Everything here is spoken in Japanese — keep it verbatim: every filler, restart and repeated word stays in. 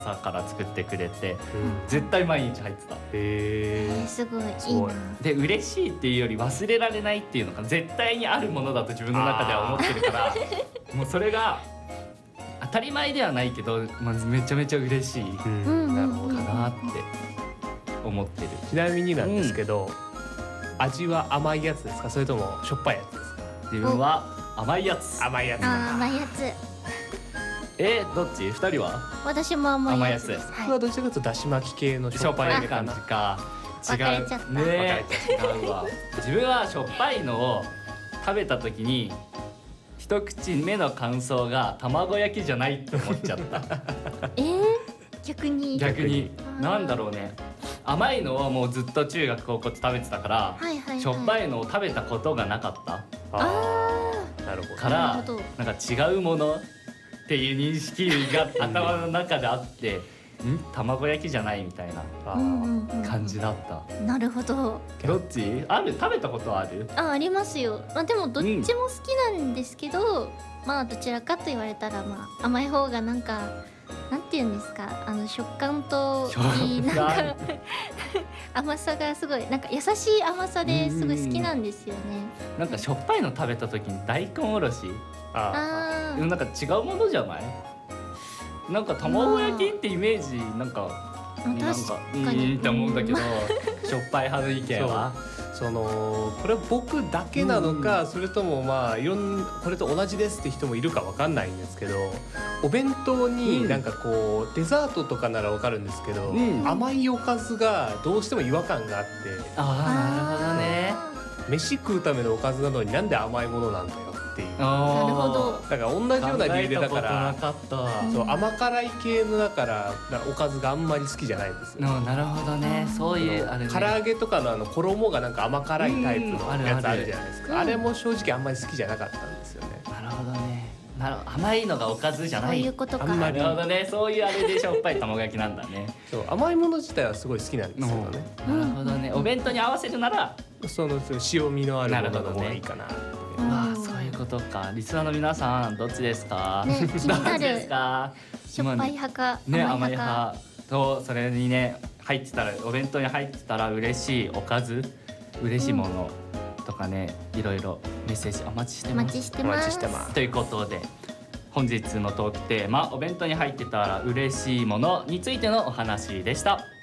朝から作ってくれて、 うん絶対毎日入ってた。 へえー、 え。 すごいすごいいいな。 で嬉しいっていうより忘れられないっていうのが絶対にあるものだと自分の中では思ってるからもうそれが当たり前ではないけど、まずめちゃめちゃ嬉しいかうんうんうんなるほど。 なって思ってる。 ちなみになんですけど、味は甘いやつですか、それともしょっぱいやつですか？ 自分は甘いやつ。 甘いやつあーだ。 甘いやつ。 えどっち？二人は私も甘いやつです。 僕はどちらかというとだし巻き系のしょっしょっぱい感ぱいめかな。 じか。違う分かれちゃったねえ違うわ。自分はしょっぱいのを食べた時に一口目の感想が卵焼きじゃないって思っちゃったえー、逆に。 逆にあーなんだろうね、甘いのをもうずっと中学高校って食べてたから、 はいはいはい。 しょっぱいのを食べたことがなかったああーなるほど。 からなるほどなんか違うものっていう認識が頭の中であってん卵焼きじなみたいなああ。うんうんうん。 感じだった。 なるほど。 どっちある？食べたことある？ あ、ありますよ。まあでもどっちも好きなんですけど、まあどちらかと言われたらまあ甘い方がなんかなんて言うんですか、あの食感といいなんか甘さがすごいなんか優しい甘さですごい好きなんですよね。 なんかしょっぱいの食べた時に大根おろしああーなんか違うものじゃない？なんか卵焼きってイメージなんかまあなん確かかにいいって思うんだけど、しょっぱい派の意見はそのこれは僕だけなのか、それともまあいろんこれと同じですって人もいるかわかんないんですけど、お弁当になんかこう、デザートとかならわかるんですけど、 うん甘いおかずがどうしても違和感があって、 ああなるほどね。 飯食うためのおかずなのになんで甘いものなんだよっていう。 ななるほど。 だから同じような理由でだからなかった。 うんそう甘辛い系のだからなおかずがあんまり好きじゃないんですよ。 のなるほどね。そういうあれね。 唐揚げとかのあの衣がなんか甘辛いタイプのうんあるあるやつあるじゃないですか。 うんあれも正直あんまり好きじゃなかったんですよね。 なるほどね。なる甘いのがおかずじゃそない。 ういうことか。 あんまりなるほどね。そういうあれでしょっぱい卵焼きなんだね。 そう甘いもの自体はすごい好きなんですけどね。 なるほどね。お弁当に合わせるなら、 そのそう塩味のあるものの方なるほどねがいいかな。 うんわあそういうことか。リスナーの皆さんどっちですか？ ね気になるどっちですか？ しょっぱい派かね甘甘いい派か。 派とそれにね入ってたらお弁当に入ってたら嬉しいおかず嬉しいものとかね、いろいろメッセージお待ちしておます。 待ちしてます。 お待ちしてます。 ということで本日のトークテーマお弁当に入ってたら嬉しいものについてのお話でした。